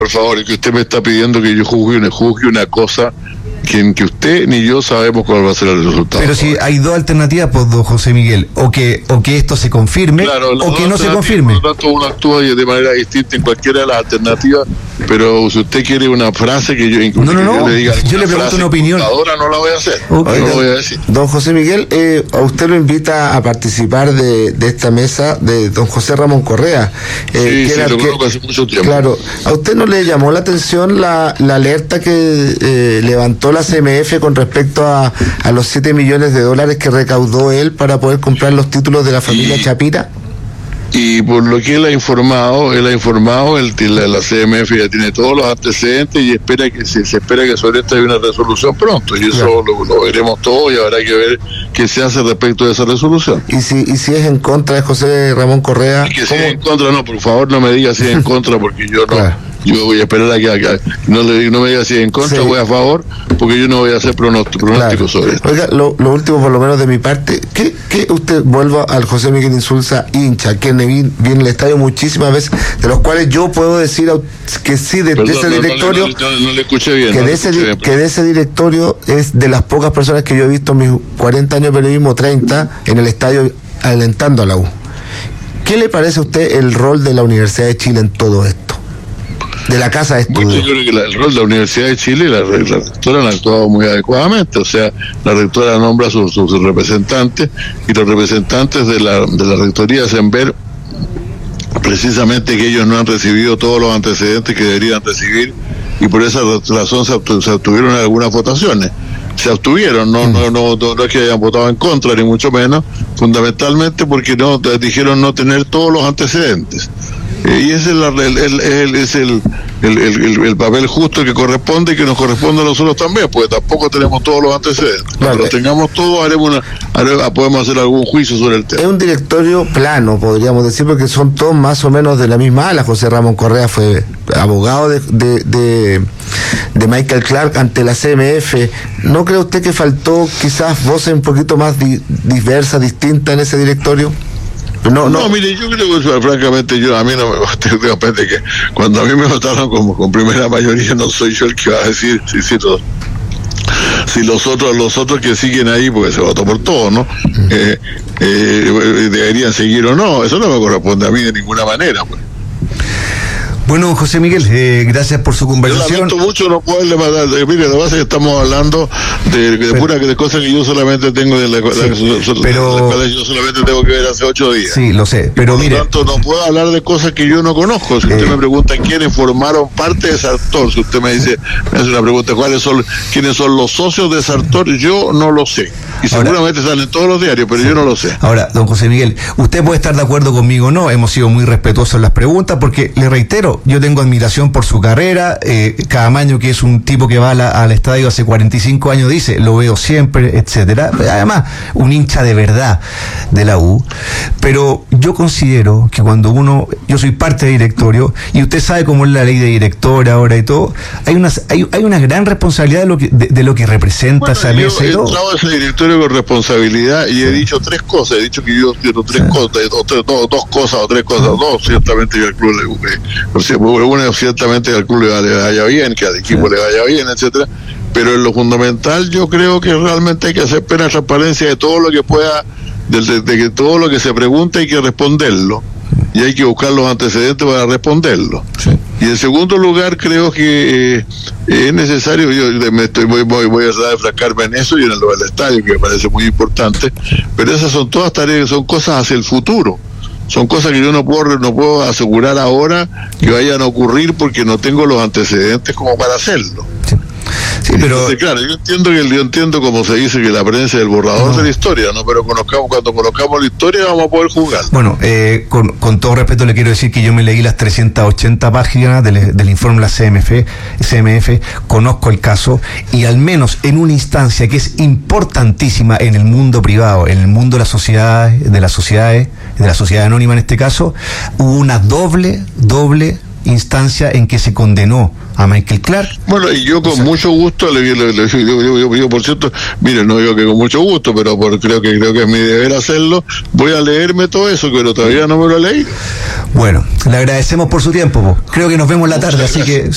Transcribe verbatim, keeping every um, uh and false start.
por favor, es que usted me está pidiendo que yo juzgue una, juzgue una cosa que, que usted ni yo sabemos cuál va a ser el resultado. Pero si hay dos alternativas, pues, don José Miguel, o que o que esto se confirme, claro, o que no se confirme. Por lo tanto, uno actúa de manera distinta en cualquiera de las alternativas, pero si usted quiere una frase que yo incluso no, no, no. yo le diga yo le pregunto una opinión. Ahora no la voy a hacer, okay. no lo voy a decir. Don José Miguel, eh, a usted lo invita a participar de, de esta mesa de don José Ramón Correa. Eh, sí, que sí, era, lo que, conozco hace mucho tiempo. Claro, ¿a usted no le llamó la atención la, la alerta que eh, levantó la C M F con respecto a, a los siete millones de dólares que recaudó él para poder comprar los títulos de la familia y, Chapira? Y por lo que él ha informado, él ha informado, el, la, la C M F ya tiene todos los antecedentes y espera que se, se espera que sobre esto haya una resolución pronto, y eso claro. lo, lo veremos todo y habrá que ver qué se hace respecto de esa resolución. ¿Y si, y si es en contra de José Ramón Correa? Y que si es en contra, no, por favor no me diga si es en contra, porque yo no... Claro. Yo voy a esperar a que, a que no, le, no me diga si en contra o sí. voy a favor, porque yo no voy a hacer pronóstico, pronóstico claro. sobre esto. Oiga, lo, lo último, por lo menos de mi parte, ¿qué, qué usted vuelva al José Miguel Insulza, hincha, que viene al estadio muchísimas veces, de los cuales yo puedo decir que sí, de, Perdón, de ese no, directorio, no, no, no le escuché bien. Que, no de ese, bien, que de ese directorio es de las pocas personas que yo he visto en mis cuarenta años de periodismo, treinta, en el estadio alentando a la U. ¿Qué le parece a usted el rol de la Universidad de Chile en todo esto? De la casa de estudios. Bueno, yo creo que la, el rol de la Universidad de Chile, la, la rectora han actuado muy adecuadamente, o sea, la rectora nombra a sus, sus representantes, y los representantes de la, de la rectoría hacen ver precisamente que ellos no han recibido todos los antecedentes que deberían recibir, y por esa razón se, obtu, se obtuvieron algunas votaciones. Se abstuvieron, no, no, no, no, no es que hayan votado en contra, ni mucho menos, fundamentalmente porque no dijeron no tener todos los antecedentes. Eh, y ese es, la, el, el, el, es el, el, el, el papel justo que corresponde y que nos corresponde a nosotros también, porque tampoco tenemos todos los antecedentes. Cuando los tengamos todos, haremos una, haremos, podemos hacer algún juicio sobre el tema. Es un directorio plano, podríamos decir, porque son todos más o menos de la misma ala. José Ramón Correa fue abogado de, de, de, de Michael Clark ante la C M F. ¿No cree usted que faltó quizás voces un poquito más di, diversas, distintas en ese directorio? No, no, no, mire, yo creo que francamente yo a mí no me depende que cuando a mí me votaron como con primera mayoría no soy yo el que va a decir si, si, los, si los otros los otros que siguen ahí, porque se votó por todo, ¿no? Eh, eh, deberían seguir o no, eso no me corresponde a mí de ninguna manera, pues. Bueno, José Miguel, eh, gracias por su conversación. Yo lamento mucho no poderle mandar. Eh, mire, lo que pasa es que estamos hablando de, de pura de cosas que yo solamente tengo de la, sí, la, pero, la, la, yo solamente tengo que ver hace ocho días. Sí, lo sé, pero por mire. Por lo tanto, no puedo hablar de cosas que yo no conozco. Si eh, usted me pregunta quiénes formaron parte de Sartor, si usted me dice, me hace una pregunta, ¿cuáles son, quiénes son los socios de Sartor? Yo no lo sé. Y ahora, seguramente salen todos los diarios, pero sí, yo no lo sé. Ahora, don José Miguel, usted puede estar de acuerdo conmigo o no, hemos sido muy respetuosos en las preguntas, porque le reitero, yo tengo admiración por su carrera. eh, Caamaño, que es un tipo que va a la, al estadio hace cuarenta y cinco años, dice, lo veo siempre, etcétera. Además, un hincha de verdad de la U. Pero yo considero que cuando uno, yo soy parte del directorio, y usted sabe cómo es la ley de director ahora y todo, hay una, hay, hay una gran responsabilidad de lo que, de, de lo que representa bueno, esa mesa. Yo he entrado a ese directorio con responsabilidad y sí. he dicho tres cosas, he dicho que yo quiero tres sí. cosas, dos, tres, dos, dos cosas o tres cosas, dos, ciertamente yo al club le una ciertamente que al club le vaya bien, que al equipo sí. le vaya bien, etcétera. Pero en lo fundamental yo creo que realmente hay que hacer plena transparencia de todo lo que pueda, de, de, de que todo lo que se pregunte hay que responderlo. Y hay que buscar los antecedentes para responderlo. Sí. Y en segundo lugar, creo que eh, es necesario, yo me estoy voy, voy, voy a tratar de enfrascarme en eso y en lo del estadio, que me parece muy importante, pero esas son todas tareas, son cosas hacia el futuro. Son cosas que yo no puedo no puedo asegurar ahora que vayan a ocurrir porque no tengo los antecedentes como para hacerlo. Sí. Sí, pero entonces, claro, yo entiendo que yo entiendo como se dice que la prensa es el borrador no. de la historia, ¿no? Pero conozcamos, cuando conozcamos la historia vamos a poder jugar. Bueno, eh, con, con todo respeto le quiero decir que yo me leí las trescientas ochenta páginas del, del informe de la C M F, C M F, conozco el caso y al menos en una instancia que es importantísima en el mundo privado, en el mundo de las sociedades, de las sociedades, de la sociedad anónima en este caso, hubo una doble, doble instancia en que se condenó a Michael Clark. Bueno, y yo con o sea, mucho gusto le, le, le yo, yo, yo, yo por cierto, mire, no digo que con mucho gusto, pero por, creo que creo que es mi deber hacerlo, voy a leerme todo eso, pero todavía no me lo he leído. Bueno, le agradecemos por su tiempo, creo que nos vemos la tarde, así que